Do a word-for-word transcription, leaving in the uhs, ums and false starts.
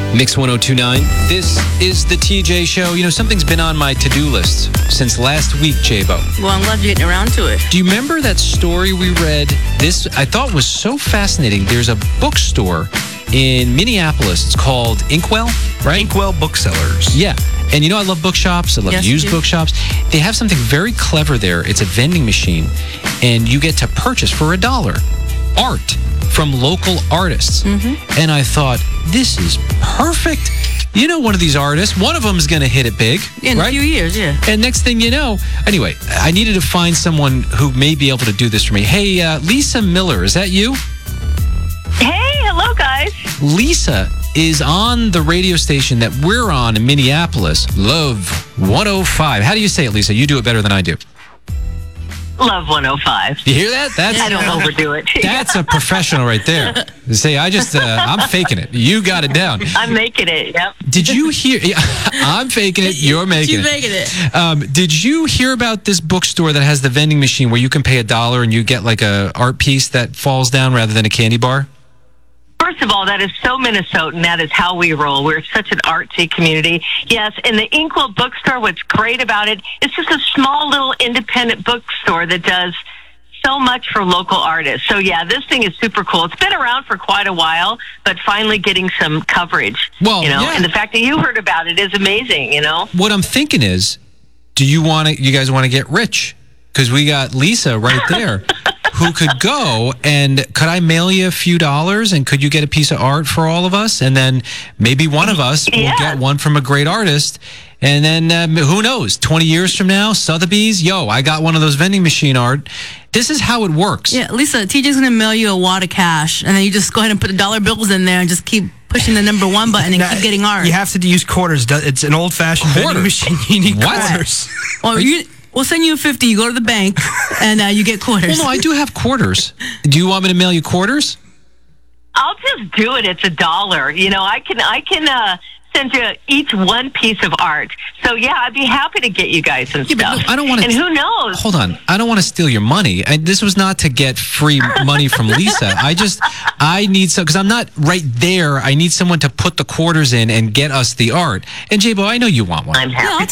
Mix one oh two point nine. This is the T J Show. You know, something's been on my to-do list since last week, J-Bo. Well, I'm glad you're getting around to it. Do you remember that story we read? This, I thought, was so fascinating. There's a bookstore in Minneapolis. It's called Inkwell, right? Inkwell Booksellers. Yeah. And you know, I love bookshops. I love Yes, used you do. bookshops. They have something very clever there. It's a vending machine, and you get to purchase for a dollar art from local artists. Mm-hmm. And I thought, this is perfect. You know, one of these artists, one of them is going to hit it big, In right? a few years, yeah. And next thing you know, anyway, I needed to find someone who may be able to do this for me. Hey, uh, Lisa Miller, is that you? Hey, hello, guys. Lisa is on the radio station that we're on in Minneapolis, Love one oh five. How do you say it, Lisa? You do it better than I do. Love one oh five. You hear that? That's I don't overdo it. that's a professional right there. Say, I just, uh, I'm faking it. You got it down. I'm making it. Yep. Did you hear? Yeah, I'm faking it. You're making She's it. making it. Um, did you hear about this bookstore that has the vending machine where you can pay a dollar and you get like a art piece that falls down rather than a candy bar? First of all, that is so Minnesotan. That is how we roll. We're such an artsy community. Yes, and the Inkwell Bookstore, what's great about it, it's just a small little independent bookstore that does so much for local artists. So, yeah, this thing is super cool. It's been around for quite a while, but finally getting some coverage. Well, you know, yeah. and the fact that you heard about it is amazing, you know? What I'm thinking is, do you want to, you guys want to get rich? Because we got Lisa right there who could go, and could I mail you a few dollars and could you get a piece of art for all of us? And then maybe one of us will Yeah. get one from a great artist. And then um, who knows, twenty years from now, Sotheby's, yo, I got one of those vending machine art. This is how it works. Yeah, Lisa, T J's going to mail you a wad of cash, and then you just go ahead and put the dollar bills in there and just keep pushing the number one button and Now, keep getting art. You have to use quarters. It's an old-fashioned Quarters? vending machine. You need What? quarters. Or you, we'll send you a fifty. You go to the bank, and uh, you get quarters. Well, no, I do have quarters. Do you want me to mail you quarters? I'll just do it. It's a dollar. You know, I can, I can, uh, send you each one piece of art. So, yeah, I'd be happy to get you guys some Yeah, but stuff. no, I don't wanna- And who knows? Hold on. I don't want to steal your money. I, this was not to get free money from Lisa. I just, I need some, because I'm not right there. I need someone to put the quarters in and get us the art. And J-Bo, I know you want one. I'm happy. Yeah, I'll